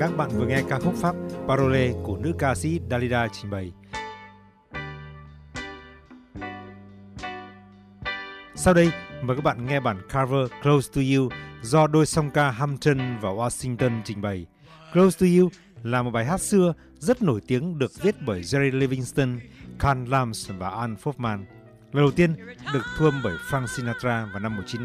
Các bạn vừa nghe ca khúc Pháp Parole của nữ ca sĩ Dalida trình bày. Sau đây, mời các bạn nghe bản cover Close to You do đôi song ca Hampton và Washington trình bày. Close to You là một bài hát xưa rất nổi tiếng được viết bởi Jerry Livingston, Carl Lambs và Ann Hoffman. Lần đầu tiên được thu âm bởi Frank Sinatra vào năm 19